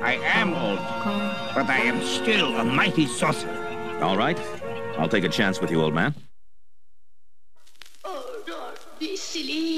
I am old, but I am still a mighty sorcerer. All right. I'll take a chance with you, old man. Oh, don't be silly.